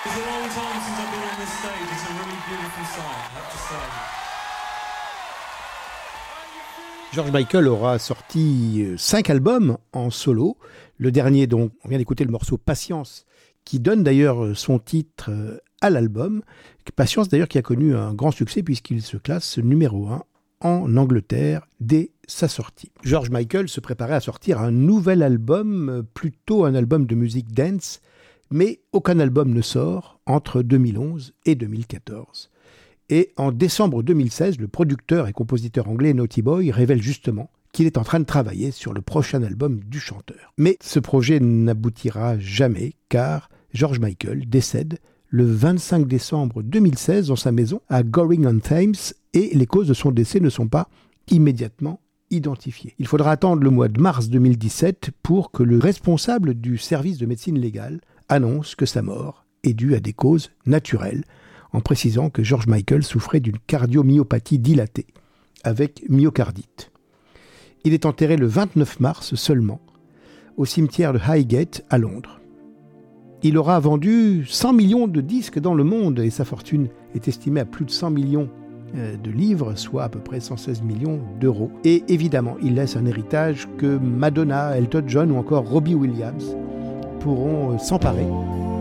It's a long time since I've been on this stage. It's a really beautiful sight, I have to say. George Michael aura sorti 5 albums en solo. Le dernier, donc, on vient d'écouter le morceau Patience, qui donne d'ailleurs son titre à l'album. Patience d'ailleurs qui a connu un grand succès puisqu'il se classe numéro 1 en Angleterre dès sa sortie. George Michael se préparait à sortir un nouvel album, plutôt un album de musique dance, mais aucun album ne sort entre 2011 et 2014. Et en décembre 2016, le producteur et compositeur anglais Naughty Boy révèle justement qu'il est en train de travailler sur le prochain album du chanteur. Mais ce projet n'aboutira jamais car George Michael décède le 25 décembre 2016 dans sa maison à Goring-on-Thames et les causes de son décès ne sont pas immédiatement identifiées. Il faudra attendre le mois de mars 2017 pour que le responsable du service de médecine légale annonce que sa mort est due à des causes naturelles, en précisant que George Michael souffrait d'une cardiomyopathie dilatée, avec myocardite. Il est enterré le 29 mars seulement, au cimetière de Highgate à Londres. Il aura vendu 100 millions de disques dans le monde et sa fortune est estimée à plus de 100 millions de livres, soit à peu près 116 millions d'euros. Et évidemment, il laisse un héritage que Madonna, Elton John ou encore Robbie Williams pourront s'emparer